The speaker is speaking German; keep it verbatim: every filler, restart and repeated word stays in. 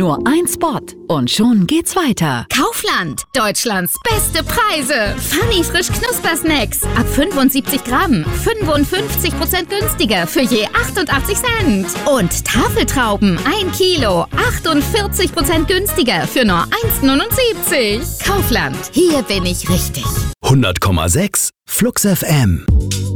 Nur ein Spot und schon geht's weiter. Kaufland, Deutschlands beste Preise. Funny frisch Knuspersnacks ab fünfundsiebzig Gramm, fünfundfünfzig Prozent günstiger für je achtundachtzig Cent. Und Tafeltrauben ein Kilo, achtundvierzig Prozent günstiger für nur eins neunundsiebzig. Kaufland, hier bin ich richtig. hundert Komma sechs Flux F M.